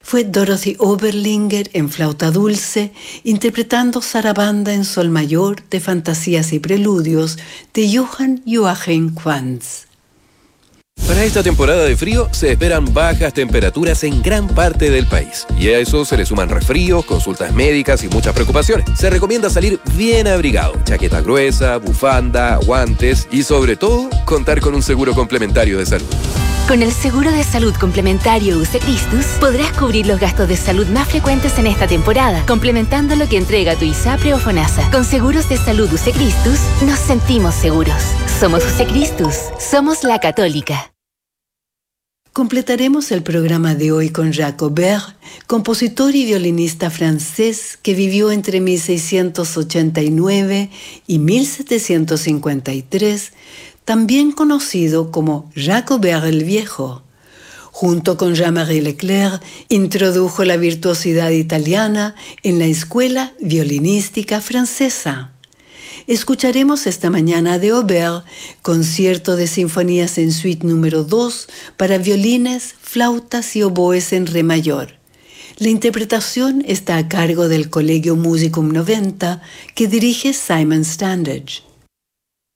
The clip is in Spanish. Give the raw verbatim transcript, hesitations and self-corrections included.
fue Dorothy Oberlinger en flauta dulce, interpretando Sarabanda en sol mayor de Fantasías y Preludios de Johann Joachim Quantz. Para esta temporada de frío se esperan bajas temperaturas en gran parte del país. Y a eso se le suman resfríos, consultas médicas y muchas preocupaciones. Se recomienda salir bien abrigado, chaqueta gruesa, bufanda, guantes y sobre todo contar con un seguro complementario de salud. Con el seguro de salud complementario U C Christus podrás cubrir los gastos de salud más frecuentes en esta temporada, complementando lo que entrega tu ISAPRE o FONASA. Con seguros de salud U C Christus nos sentimos seguros. Somos U C Christus, somos la Católica. Completaremos el programa de hoy con Jacques Aubert, compositor y violinista francés que vivió entre mil seiscientos ochenta y nueve y mil setecientos cincuenta y tres, también conocido como Jacques Aubert el Viejo. Junto con Jean-Marie Leclerc, introdujo la virtuosidad italiana en la escuela violinística francesa. Escucharemos esta mañana de Aubert, concierto de sinfonías en suite número dos para violines, flautas y oboes en re mayor. La interpretación está a cargo del Collegio Musicum noventa que dirige Simon Standage.